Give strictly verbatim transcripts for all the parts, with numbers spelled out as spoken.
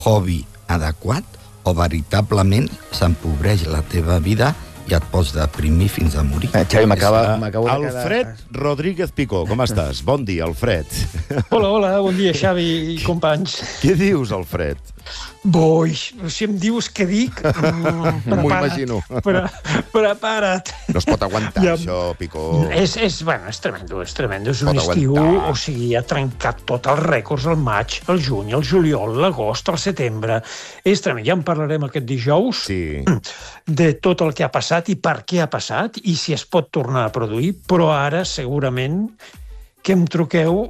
hobby adequat o veritablement s'empobreix la teva vida i et pots deprimir fins a morir. Eh, Xavi, m'acaba de quedar... Alfred Rodríguez Picó, com estàs? Bon dia, Alfred. Hola, hola, bon dia, Xavi i companys. Què dius, Alfred? Boi, si em dius què dic, mm, M'ho imagino. Pre prepara't. No es pot aguantar, Ja. això, Picó. És, és, bueno, és tremendo, és tremendo. És un Pot estiu, aguantar. o sigui, ha trencat tots els rècords al maig, al juny, al juliol, l'agost, al setembre. És tremendo. Ja en parlarem aquest dijous Sí. de tot el que ha passat i per què ha passat i si es pot tornar a produir, però ara segurament que em truqueu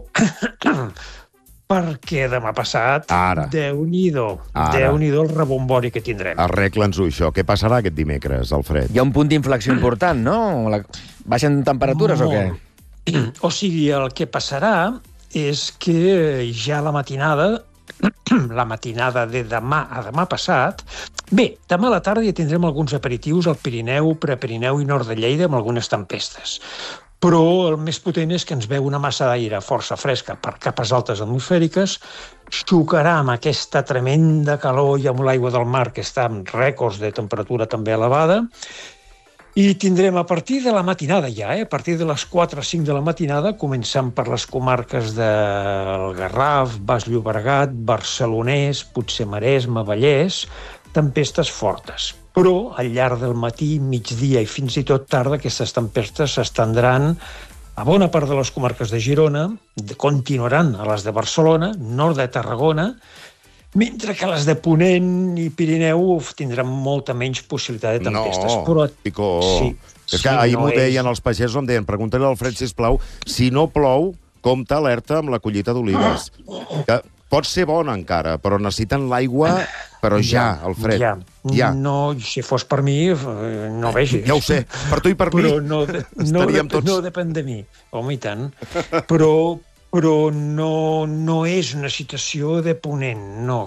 perquè demà passat, Ara. Déu-n'hi-do, Ara. Déu-n'hi-do el rebombori que tindrem. Arregla'ns-ho, això. Què passarà aquest dimecres, Alfred? Hi ha un punt d'inflexió important, no? La... Baixen temperatures o què? O sigui, el que passarà és que ja la matinada, la matinada de demà a demà passat... Bé, demà a la tarda ja tindrem alguns aperitius al Pirineu, Prepirineu i nord de Lleida amb algunes tempestes. Però el més potent és que ens veu una massa d'aire força fresca per capes altes atmosfèriques, xocarà amb aquesta tremenda calor i amb l'aigua del mar, que està amb rècords de temperatura també elevada, i tindrem a partir de la matinada ja, eh? a partir de les quatre o cinc de la matinada, començant per les comarques del Garraf, Baix Llobregat, Barcelonès, potser Maresme, Vallès, tempestes fortes. Però al llarg del matí, migdia i fins i tot tarda, aquestes tempestes s'estendran a bona part de les comarques de Girona, continuaran a les de Barcelona, nord de Tarragona, mentre que les de Ponent i Pirineu tindran molta menys possibilitat de tempestes. No, però... Picó. Sí, és sí, que ahir no m'ho deien és... els pagesos, em deien, pregunta-li a l'Alfred, sisplau, si no plou, compta alerta amb la collita d'olives. Que pot ser bona encara, però necessiten l'aigua, però ja, Alfred. Ja. ja. No, si fos per mi, eh, no vegis. Ja ho sé, per tu i per mi. Però no, de, no, Estaríem de, tots... no depèn de mi, home, i tant. Però, però no, no és una situació de ponent, no.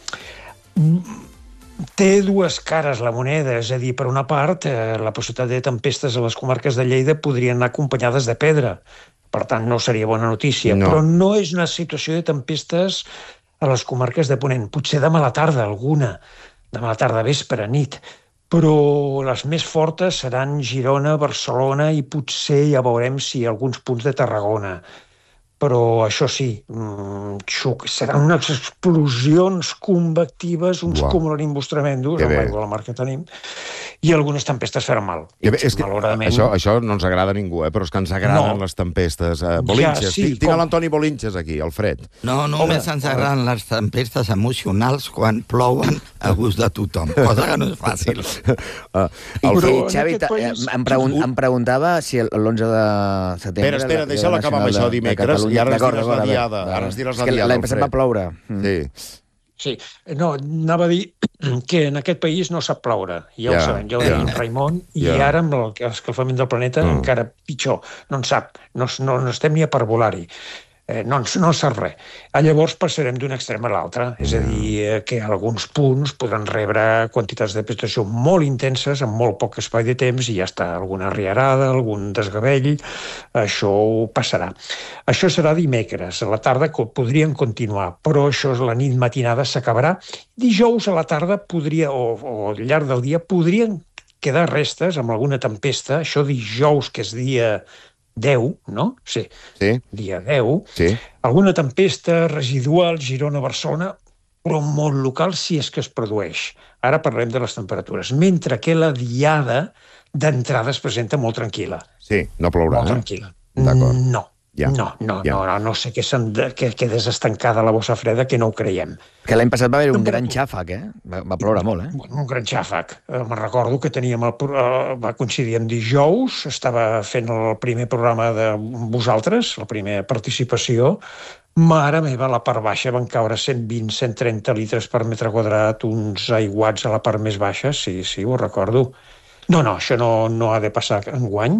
Té dues cares la moneda, és a dir, per una part, eh, la possibilitat de tempestes a les comarques de Lleida podrien anar acompanyades de pedra, per tant, no seria bona notícia, no. però no és una situació de tempestes a les comarques de Ponent. Potser demà a la tarda, alguna, demà a la tarda, vespre, nit, però les més fortes seran Girona, Barcelona i potser ja veurem si alguns punts de Tarragona. Però això sí, xuc, seran unes explosions convectives, uns Uau. cumulonimbus tremendos, amb l'aigua de la mar que tenim, i algunes tempestes faran mal. Ja, bé, és que malauradament... això, això no ens agrada a ningú, eh? Però és que ens agraden No. les tempestes. Eh, Bolinches, Ja, sí, tinc, tinc com- l'Antoni Bolinches aquí, Alfred. No, només ens agraden les tempestes emocionals quan plouen a gust de tothom, cosa que no és fàcil. Uh, I, Però i en Xavi, aquest ta- país- em, pregun em preguntava si l'onze de setembre... Espera, espera, era la deixa-la Crida acabar amb Nacional això de- de dimecres, Catalunya. i ara ens D'acord, diràs la d'acord, diada, d'acord. ara ens diràs la És que diada, l'any passat Alfred. va ploure. Mm. Sí. Sí, no, anava a dir que en aquest país no sap ploure, ja, Ja, ho sabem, ja ho ja. deia Raimon, i Ja. ara amb l'escalfament del planeta Mm. encara pitjor, no en sap, no, no, no estem ni a per volar-hi. Eh, no, ens- no en sap res. Ah, llavors passarem d'un extrem a l'altre, és a dir, eh, que alguns punts podran rebre quantitats de precipitació molt intenses en molt poc espai de temps i ja està, alguna riarada, algun desgavell, això ho passarà. Això serà dimecres, a la tarda que podrien continuar, però això és la nit matinada, s'acabarà. Dijous a la tarda podria, o, o al llarg del dia, podrien quedar restes amb alguna tempesta, això dijous, que és dia deu, no? Sí, Sí, dia deu, sí. alguna tempesta residual, Girona, Barcelona, però molt local si és que es produeix. Ara parlem de les temperatures. Mentre que la diada d'entrada es presenta molt tranquil·la. Sí, no plourà, Molt eh? tranquil·la. D'acord. No, Ja. no, no, Ja. no, no, no sé que, de, que quedés estancada la bossa freda, que no ho creiem. Que l'any passat va haver un gran Temperatura. xàfec, eh? Va, va ploure molt, eh? Bueno, un gran xàfec. Eh, me'n recordo que teníem el, pro- eh, va coincidir en dijous, estava fent el primer programa de vosaltres, la primera participació. Mare meva, a la part baixa van caure cent vint a cent trenta litres per metre quadrat, uns aiguats a la part més baixa, sí, sí, ho recordo. No, no, això no, no ha de passar enguany.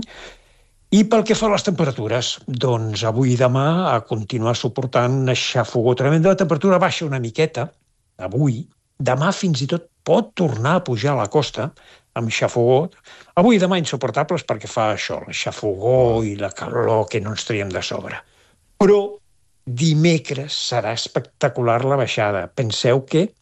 I pel que fa a les temperatures, doncs avui i demà a continuar suportant una xafogó tremenda. La temperatura baixa una miqueta, avui. Demà fins i tot pot tornar a pujar a la costa amb xafogó. Avui i demà insuportables perquè fa això, la xafogó i la calor que no ens traiem de sobre. Però dimecres serà espectacular la baixada. Penseu que